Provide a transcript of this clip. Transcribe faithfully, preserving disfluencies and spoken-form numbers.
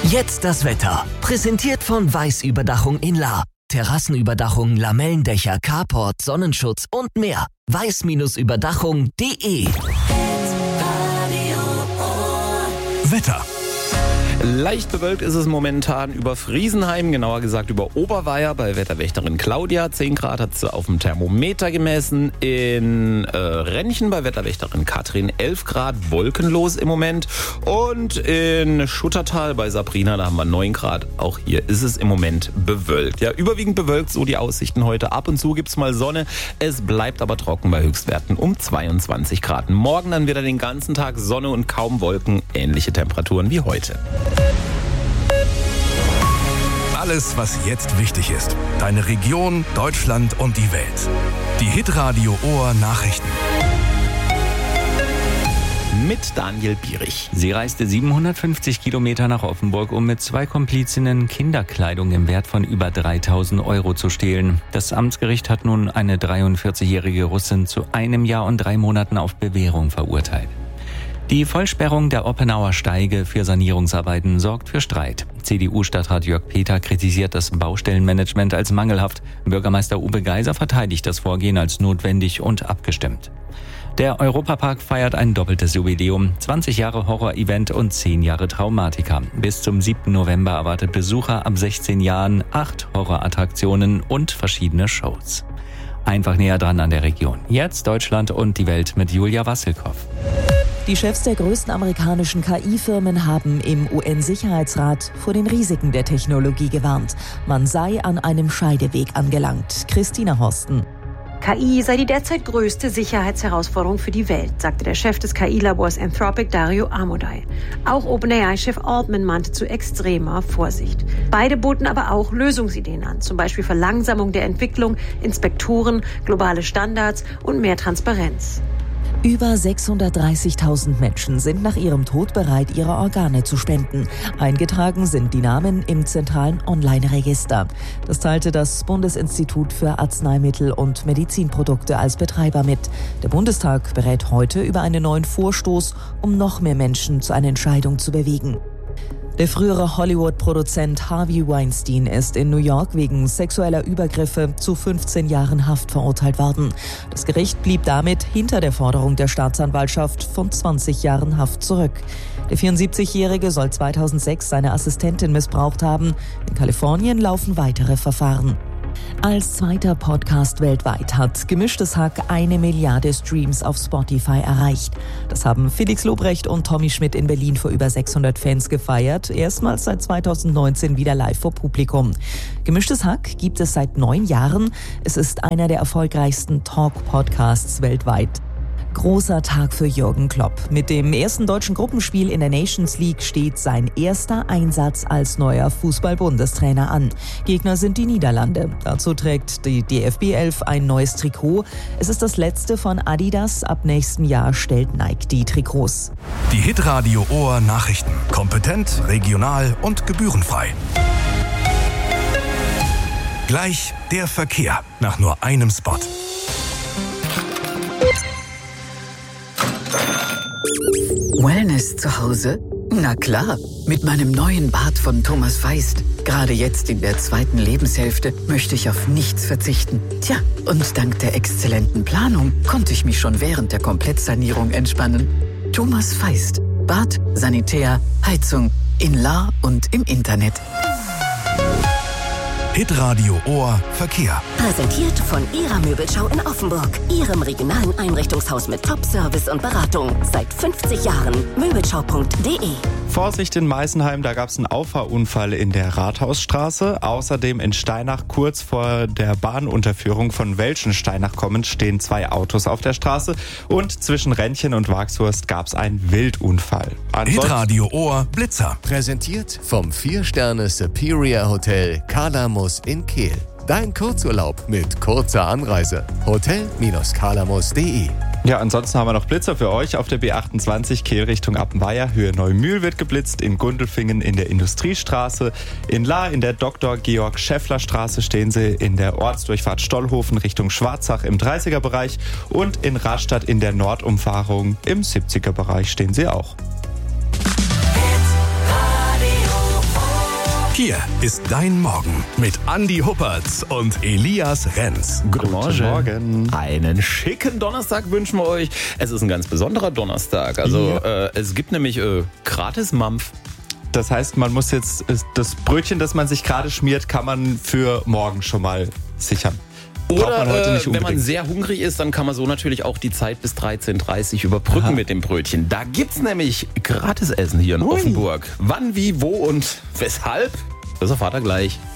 Jetzt das Wetter. Präsentiert von Weiß-Überdachung in Lahr. Terrassenüberdachung, Lamellendächer, Carport, Sonnenschutz und mehr. weiß Überdachung punkt de. Wetter. Leicht bewölkt ist es momentan über Friesenheim, genauer gesagt über Oberweier. Bei Wetterwächterin Claudia zehn Grad hat sie auf dem Thermometer gemessen. In äh, Rennchen bei Wetterwächterin Katrin elf Grad, wolkenlos im Moment. Und in Schuttertal bei Sabrina, da haben wir neun Grad. Auch hier ist es im Moment bewölkt. Ja, überwiegend bewölkt so die Aussichten heute. Ab und zu gibt's mal Sonne. Es bleibt aber trocken bei Höchstwerten um zweiundzwanzig Grad. Morgen dann wieder den ganzen Tag Sonne und kaum Wolken. Ähnliche Temperaturen wie heute. Alles, was jetzt wichtig ist. Deine Region, Deutschland und die Welt. Die Hitradio Ohr Nachrichten. Mit Daniel Bierich. Sie reiste siebenhundertfünfzig Kilometer nach Offenburg, um mit zwei Komplizinnen Kinderkleidung im Wert von über dreitausend Euro zu stehlen. Das Amtsgericht hat nun eine dreiundvierzigjährige Russin zu einem Jahr und drei Monaten auf Bewährung verurteilt. Die Vollsperrung der Oppenauer Steige für Sanierungsarbeiten sorgt für Streit. C D U-Stadtrat Jörg Peter kritisiert das Baustellenmanagement als mangelhaft. Bürgermeister Uwe Geiser verteidigt das Vorgehen als notwendig und abgestimmt. Der Europapark feiert ein doppeltes Jubiläum. zwanzig Jahre Horror-Event und zehn Jahre Traumatika. Bis zum siebten November erwartet Besucher ab sechzehn Jahren acht Horrorattraktionen und verschiedene Shows. Einfach näher dran an der Region. Jetzt Deutschland und die Welt mit Julia Wassilkow. Die Chefs der größten amerikanischen K I-Firmen haben im U N-Sicherheitsrat vor den Risiken der Technologie gewarnt. Man sei an einem Scheideweg angelangt. Christina Horsten. K I sei die derzeit größte Sicherheitsherausforderung für die Welt, sagte der Chef des K I-Labors Anthropic, Dario Amodei. Auch OpenAI-Chef Altman mahnte zu extremer Vorsicht. Beide boten aber auch Lösungsideen an, zum Beispiel Verlangsamung der Entwicklung, Inspektoren, globale Standards und mehr Transparenz. Über sechshundertdreißigtausend Menschen sind nach ihrem Tod bereit, ihre Organe zu spenden. Eingetragen sind die Namen im zentralen Online-Register. Das teilte das Bundesinstitut für Arzneimittel und Medizinprodukte als Betreiber mit. Der Bundestag berät heute über einen neuen Vorstoß, um noch mehr Menschen zu einer Entscheidung zu bewegen. Der frühere Hollywood-Produzent Harvey Weinstein ist in New York wegen sexueller Übergriffe zu fünfzehn Jahren Haft verurteilt worden. Das Gericht blieb damit hinter der Forderung der Staatsanwaltschaft von zwanzig Jahren Haft zurück. Der vierundsiebzigjährige soll zweitausendsechs seine Assistentin missbraucht haben. In Kalifornien laufen weitere Verfahren. Als zweiter Podcast weltweit hat Gemischtes Hack eine Milliarde Streams auf Spotify erreicht. Das haben Felix Lobrecht und Tommy Schmidt in Berlin vor über sechshundert Fans gefeiert. Erstmals seit zweitausendneunzehn wieder live vor Publikum. Gemischtes Hack gibt es seit neun Jahren. Es ist einer der erfolgreichsten Talk-Podcasts weltweit. Großer Tag für Jürgen Klopp. Mit dem ersten deutschen Gruppenspiel in der Nations League steht sein erster Einsatz als neuer Fußball-Bundestrainer an. Gegner sind die Niederlande. Dazu trägt die D F B elf ein neues Trikot. Es ist das letzte von Adidas. Ab nächstem Jahr stellt Nike die Trikots. Die Hitradio Ohr Nachrichten. Kompetent, regional und gebührenfrei. Gleich der Verkehr nach nur einem Spot. Wellness zu Hause? Na klar, mit meinem neuen Bad von Thomas Feist. Gerade jetzt in der zweiten Lebenshälfte möchte ich auf nichts verzichten. Tja, und dank der exzellenten Planung konnte ich mich schon während der Komplettsanierung entspannen. Thomas Feist. Bad, Sanitär, Heizung, in Lahr und im Internet. Hitradio Ohr Verkehr. Präsentiert von Ihrer Möbelschau in Offenburg. Ihrem regionalen Einrichtungshaus mit Top-Service und Beratung. Seit fünfzig Jahren. Möbelschau punkt de. Vorsicht in Meißenheim, da gab es einen Auffahrunfall in der Rathausstraße. Außerdem in Steinach, kurz vor der Bahnunterführung von Welschensteinach kommend, stehen zwei Autos auf der Straße. Und zwischen Rennchen und Wagshurst gab es einen Wildunfall. Hitradio Ohr Blitzer. Präsentiert vom vier Sterne Superior Hotel Kalamus in Kehl. Dein Kurzurlaub mit kurzer Anreise. hotel Kalamus punkt de. Ja, ansonsten haben wir noch Blitzer für euch. Auf der B achtundzwanzig Kehl Richtung Appenweier, Höhe Neumühl wird geblitzt. In Gundelfingen in der Industriestraße. In Lahr in der Doktor Georg Schäffler Straße stehen sie. In der Ortsdurchfahrt Stollhofen Richtung Schwarzach im dreißiger Bereich. Und in Rastatt in der Nordumfahrung im siebziger Bereich stehen sie auch. Radio Hier ist dein Morgen mit Andi Huppertz und Elias Renz. Guten Morgen. Guten Morgen. Einen schicken Donnerstag wünschen wir euch. Es ist ein ganz besonderer Donnerstag. Also Ja. äh, es gibt nämlich äh, gratis Mampf. Das heißt, man muss jetzt das Brötchen, das man sich gerade schmiert, kann man für morgen schon mal sichern. Braucht Oder man heute äh, nicht wenn man unbedingt. sehr hungrig ist, dann kann man so natürlich auch die Zeit bis dreizehn Uhr dreißig überbrücken Aha. mit dem Brötchen. Da gibt's nämlich gratis Essen hier in Ui. Offenburg. Wann, wie, wo und weshalb? Das erfahrt ihr gleich.